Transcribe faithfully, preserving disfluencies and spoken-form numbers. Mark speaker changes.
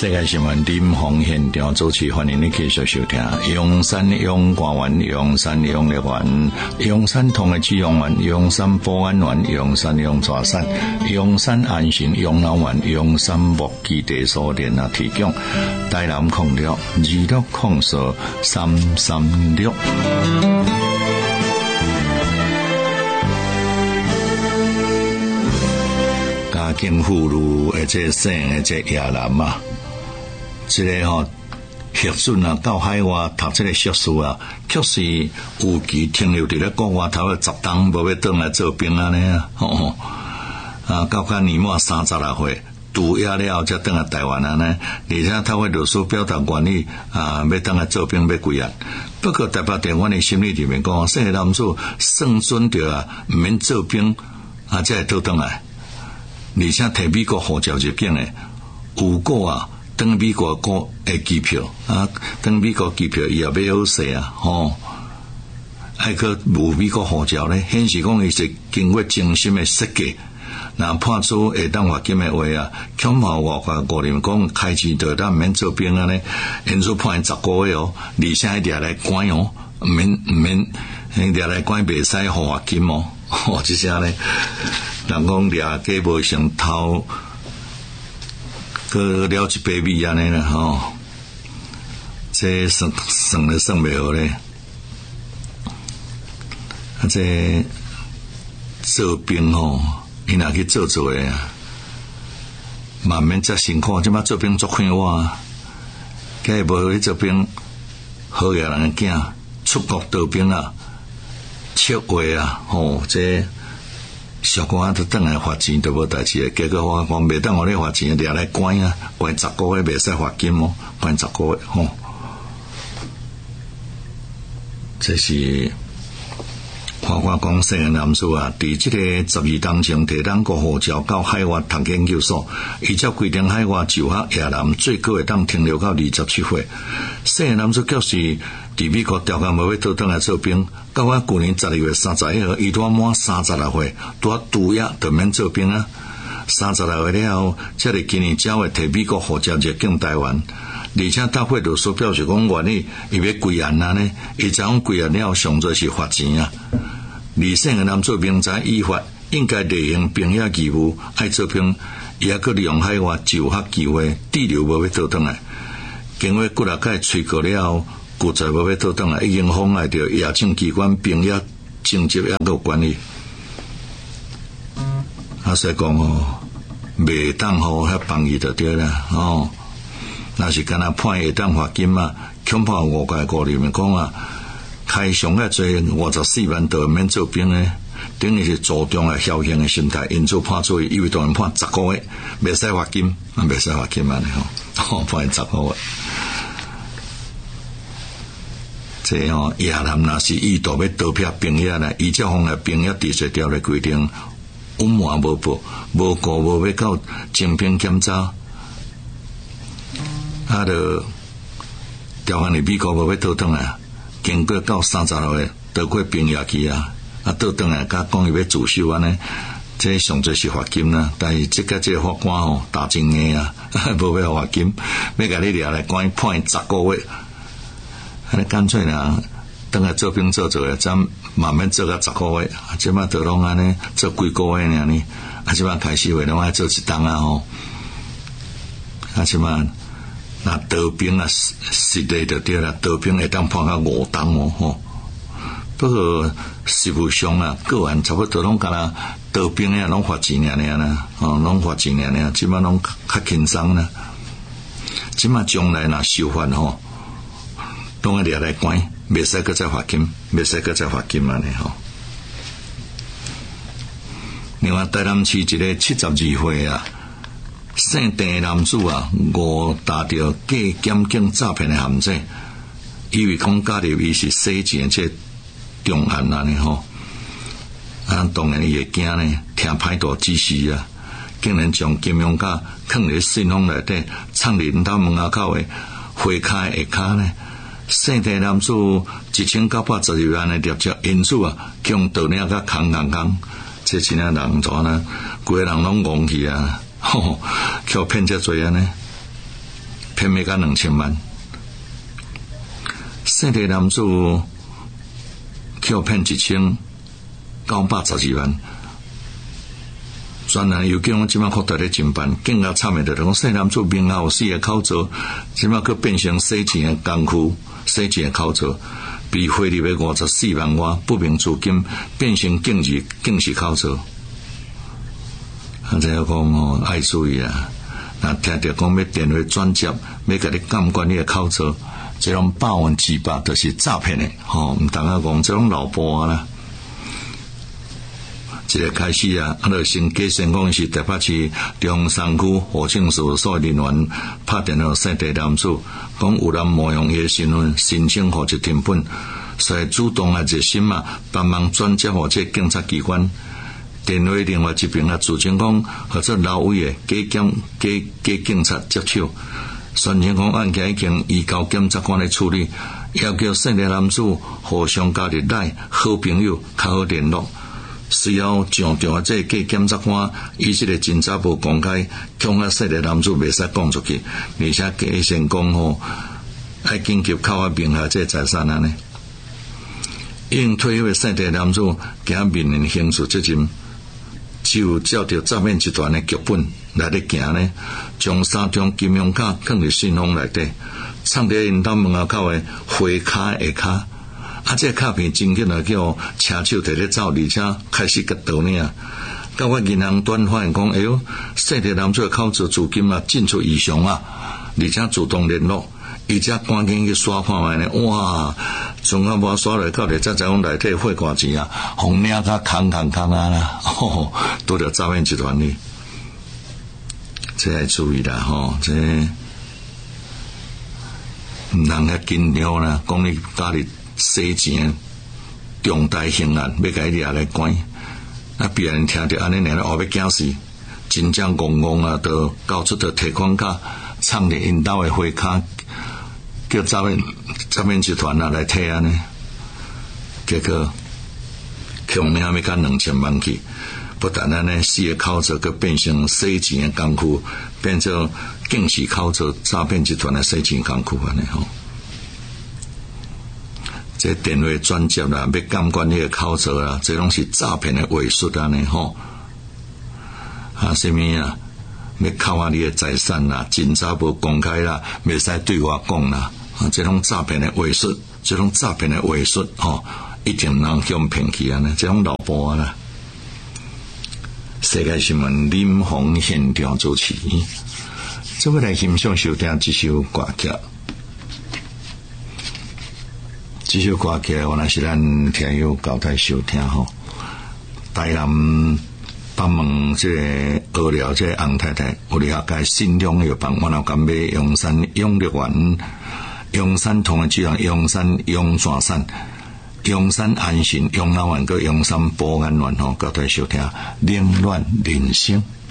Speaker 1: 世界新闻林峰现场主持，欢迎你继续收听。阳山阳光园、阳山阳乐园、阳山同的志愿园、阳山保安园、阳山阳抓山、阳山安心养老园、阳山木基地所联合提供。台南控六二六控数三三六。家境富裕的这省的这亚南啊。这个吼、哦，核准啊，到海外读这个硕士啊，确实有期停留伫咧国外头十档，无要转来做兵啊呢啊，吼、啊，到甲年满三十六岁，读业了后才转来台湾啊呢，而且他会律师表达愿意啊，要转来做兵要几啊。不过台北电阮的心理里面讲，说男子算准着啊，毋免做兵啊，才会倒转来，而且摕美国护照入境的，有个啊。登美国国的机票啊，登美国机票伊也买好势啊，吼，还个无美国护照咧，显示讲伊是经过精心的设计。那判处会当罚金的话啊，恐怕外国国人讲开始就当免做兵啊咧，因此判十个月哦，而且还掠来关哦，毋免毋免掠来关袂使互罚金哦，哦，即下咧，人讲掠假无成偷。个了一百米安尼啦吼，这算算了算袂好咧。啊，这做兵吼，伊若去做做诶啊，慢慢则辛苦。即摆做兵足快活啊，假如无去做兵，好个人诶囝出国当兵啊，切话啊，吼这。小官都等来罚钱都无代志，结果我讲袂当互你罚钱，掠来关啊，关十个月袂使罚金哦，关十个月吼。这是看看讲说男士啊，伫即个十二当前摕咱国护照到海外读研究所，依照规定海外就学亚南最高会当停留到二十七岁。说男士表示。伫美国条件无要倒转来做兵，到我去年十二月三十一号，伊拄满三十六岁，拄拄业就免做兵啊。三十六岁了后，才是今年九月摕美国护照入境台湾，而且大会律师表示讲愿意，伊要归案啊呢，伊知影归案了后，上最是罚钱啊。二省的男做兵在依法应该履行兵役义务，爱做兵，伊还佫利用海外就学机会滞留无要倒转来，经过几六届吹过了后。古在无要倒转来，已经妨碍着亚政机关兵役政绩也有关系。啊，所以讲哦，袂当互遐放伊就对啦哦。若是干那判会当罚金啊，恐怕外界国里面讲啊，开上个做五十四万都免做兵咧，等于是主张啊侥幸的心态，因此判出以为当然判十个月，袂使罚金，啊袂使罚金安尼吼，哦判十个月。这吼亚南若是意图要倒撇兵役呢，依照方来兵役地税条例规定，隐瞒无报，无过无要到征兵检查，啊，就调翻去美国无要倒转来，经过到三十六岁倒过兵役期啊，啊倒转来甲讲伊要自首安尼，这上最是罚金啦。但是即个这个法官吼打真硬啊，无要罚金，要甲你掠来关判十个月。安尼干脆啦，等下做兵做做诶，咱慢慢做到十个月，即摆都拢安尼做几个月尔呢？啊，即摆开始话拢爱做一档啊吼，啊，即摆那当兵啊，实力就对啦，当兵会当判到五档哦吼。不过实务上啊，个案差不多拢干啦，当兵啊拢罚钱尔尔啦，哦，拢罚钱尔尔，即摆拢较轻松啦。即摆将来若修法吼。拢要掠来关，袂使搁再罚金，袂使搁再罚金安尼吼。另外，台南市一个七十二岁啊，姓郑的男子啊，误踏着假检警诈骗的陷阱，以为讲假入伊是洗钱这重案安尼吼。啊，当然伊会惊呢，听歹大指示啊，竟然将金融卡放伫信封内底，藏伫因兜门口口的花卡下骹呢。姓郑男子一千九百十二万的业绩，因此啊，向道领甲空空空，这真啊人怎呢？规个人拢戆去啊！吼，叫骗遮多安尼。 骗要到两千万。姓陈男子去骗一千九百十二万。专案又叫我即摆扩大咧侦办，更加惨的就是讲姓男子名下有四个口罩，即摆佫变成洗钱的工区，洗钱的口罩，被汇入的五十四万外不明资金变成警示警示口罩。啊，这要讲哦，爱注意啊！那听到讲要电话转接，要甲你监管你的口罩，这种百分之百都是诈骗的，吼、哦！唔当啊讲这种老婆啦。一个开始啊，啊，就先假先讲是台北市中山区河庆事务所人员拍电话姓陈男子，讲有人冒用伊的身份申请户籍成本，所以主动啊热心啊帮忙转接互这警察机关。电话另外一边啊，自称讲或者老位的假检假假警察接手，宣称讲案件已经移交检察官来处理，要求姓陈男子互相加入来好朋友，较好联络。随后上场啊，这假检察官以这个侦查部公开，恐吓姓陈男子袂使讲出去，而且假先讲吼，爱紧急扣押名下这财产安尼。因退休的姓陈男子今面临刑事责任，就照着诈骗集团的剧本来咧行呢，将三张金融卡放入信封内底，藏伫因兜门口的花卡下卡。啊！这卡片真紧啊，叫车手摕咧走，而且开始甲倒领。到我银行端发现讲，哎哟，姓陈男子的口罩资金啊进出异常啊，而且主动联络，而且赶紧去刷看卖呢。哇！从啊无刷来到咧，才知讲内底汇偌钱啊，红领甲空空空啊啦，吼，拄着诈骗集团哩。这要注意啦，吼，这唔通遐紧张啦，讲你家里。洗钱重大刑案，要甲伊抓来关，啊！别人听着安尼，然后后要惊死，真正戆戆啊，就交出着提款卡，藏伫因兜的花卡，叫诈骗诈骗集团啊来摕安尼，结果强命要甲两千万去，不但安尼四个口罩，佮变成洗钱的工区，变做警示口罩诈骗集团的洗钱工区安尼吼。这电话转接啦，要监管你的口罩啦，这拢是诈骗的伪术安尼吼。啊，什么啊？要扣押你的财产啦，侦查部公开啦，袂使对我讲啦。啊，这种诈骗的伪术，这种诈骗的伪术吼，一定能向骗去安尼，这种老婆啦。世界新闻林鸿现场主持，这要来欣赏收听这首歌曲。这首歌曲原来是咱听友交代收听吼，台南北门这个二寮这个洪太太有了解信用药房，我老干买阳山永乐园、阳山同的居然阳山阳山山、阳山安信、阳老园个阳山保安园吼，交代收听冷暖人生。